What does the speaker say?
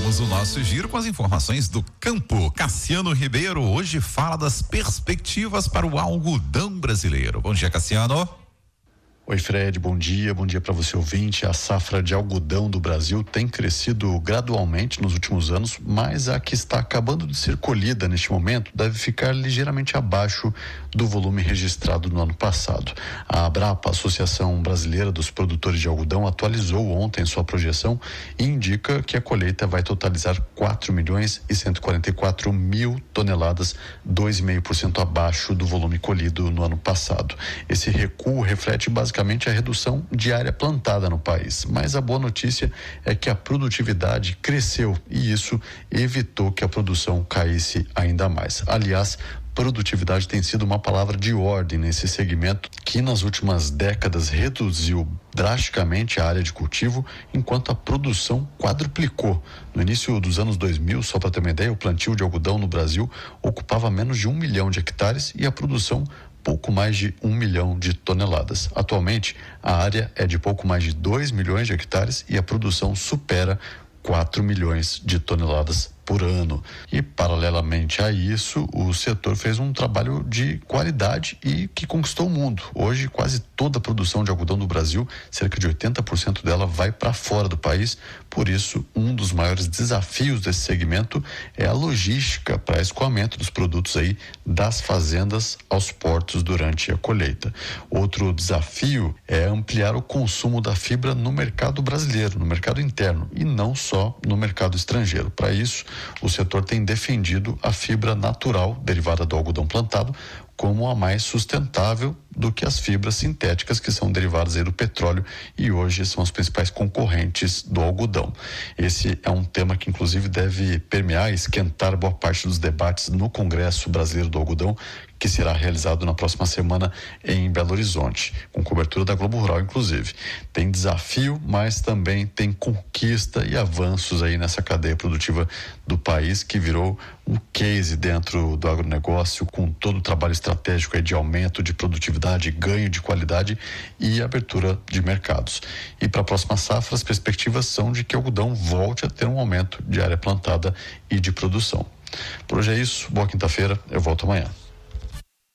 Vamos o nosso giro com as informações do campo. Cassiano Ribeiro hoje fala das perspectivas para o algodão brasileiro. Bom dia, Cassiano. Oi, Fred, bom dia para você ouvinte. A safra de algodão do Brasil tem crescido gradualmente nos últimos anos, mas a que está acabando de ser colhida neste momento deve ficar ligeiramente abaixo do volume registrado no ano passado. A Abrapa, Associação Brasileira dos Produtores de Algodão, atualizou ontem sua projeção e indica que a colheita vai totalizar 4.144.000 toneladas, 2,5% abaixo do volume colhido no ano passado. Esse recuo reflete basicamente a redução de área plantada no país, mas a boa notícia é que a produtividade cresceu e isso evitou que a produção caísse ainda mais. Aliás, produtividade tem sido uma palavra de ordem nesse segmento que nas últimas décadas reduziu drasticamente a área de cultivo, enquanto a produção quadruplicou. No início dos anos 2000, só para ter uma ideia, o plantio de algodão no Brasil ocupava menos de 1 milhão de hectares e a produção pouco mais de 1 milhão de toneladas. Atualmente, a área é de pouco mais de 2 milhões de hectares e a produção supera 4 milhões de toneladas por ano. E, paralelamente a isso, o setor fez um trabalho de qualidade e que conquistou o mundo. Hoje, quase toda a produção de algodão do Brasil, cerca de 80% dela vai para fora do país. Por isso, um dos maiores desafios desse segmento é a logística para escoamento dos produtos aí das fazendas aos portos durante a colheita. Outro desafio é ampliar o consumo da fibra no mercado brasileiro, no mercado interno e não só no mercado estrangeiro. Para isso, o setor tem defendido a fibra natural derivada do algodão plantado como a mais sustentável do que as fibras sintéticas que são derivadas aí do petróleo e hoje são as principais concorrentes do algodão. Esse é um tema que inclusive deve permear e esquentar boa parte dos debates no Congresso Brasileiro do Algodão, que será realizado na próxima semana em Belo Horizonte, com cobertura da Globo Rural inclusive. Tem desafio, mas também tem conquista e avanços aí nessa cadeia produtiva do país, que virou um case dentro do agronegócio, com todo o trabalho estratégico aí de aumento de produtividade, ganho de qualidade e abertura de mercados. E para a próxima safra, as perspectivas são de que o algodão volte a ter um aumento de área plantada e de produção. Por hoje é isso, boa quinta-feira, eu volto amanhã.